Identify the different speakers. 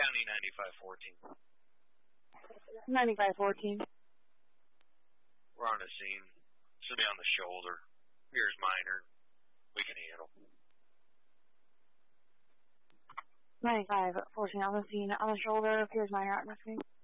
Speaker 1: County 9514.
Speaker 2: 9514.
Speaker 1: We're on the scene. Somebody on the shoulder. Here's minor. We can handle.
Speaker 2: 9514 on the scene. On the shoulder. Here's minor. At rescue.